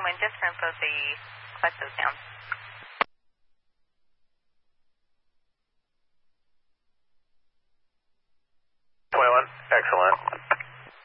21, just for info, so you collect those down. 21, excellent.